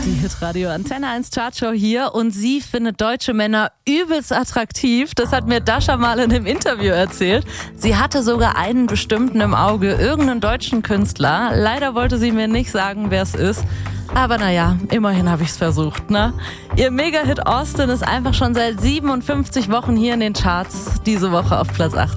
Die Hitradio Antenne 1 Chartshow hier und sie findet deutsche Männer übelst attraktiv. Das hat mir Dasha mal in einem Interview erzählt. Sie hatte sogar einen bestimmten im Auge, irgendeinen deutschen Künstler. Leider wollte sie mir nicht sagen, wer es ist. Aber naja, immerhin habe ich es versucht, ne? Ihr Mega-Hit Austin ist einfach schon seit 57 Wochen hier in den Charts. Diese Woche auf Platz 8.